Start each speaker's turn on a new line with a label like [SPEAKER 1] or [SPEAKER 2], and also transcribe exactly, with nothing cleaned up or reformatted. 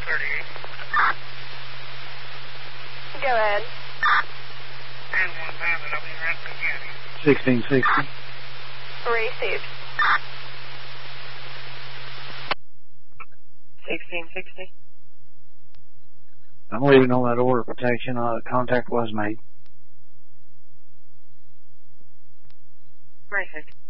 [SPEAKER 1] thirty-eight.
[SPEAKER 2] Go ahead.
[SPEAKER 1] And one bandit up in Rankin County.
[SPEAKER 3] sixteen sixty.
[SPEAKER 2] Received.
[SPEAKER 4] sixteen sixty.
[SPEAKER 3] I'm leaving on that order of protection. Uh, contact was made.
[SPEAKER 4] Racist.